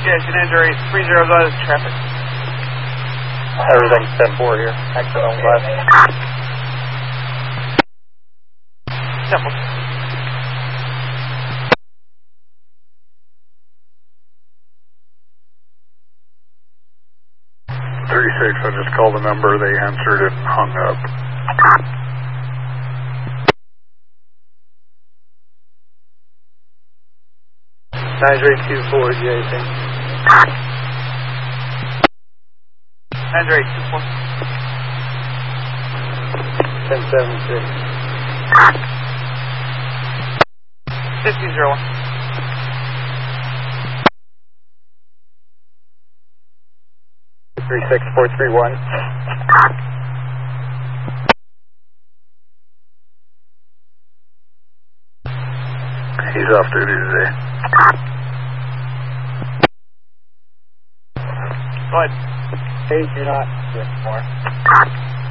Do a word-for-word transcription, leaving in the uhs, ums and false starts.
Yes, United eight three zero out of traffic. Everything's ten four here. Exit on glass. Simple. thirty-six, I just called the number, they answered it and hung up. nine three two four, Jason. nine eight two four. ten seven six. fifteen zero one. three six four three one. He's off duty today. Go ahead. Hey, you're not. More.